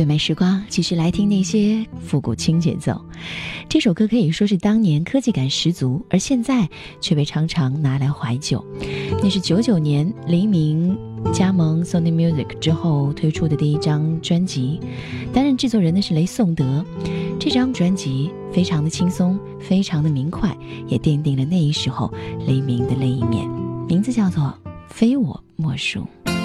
最美时光，继续来听那些复古轻节奏。这首歌可以说是当年科技感十足，而现在却被常常拿来怀旧。那是99年黎明加盟 Sony Music 之后推出的第一张专辑，担任制作人的是雷颂德。这张专辑非常的轻松，非常的明快，也奠定了那一时候黎明的另一面，名字叫做非我莫属。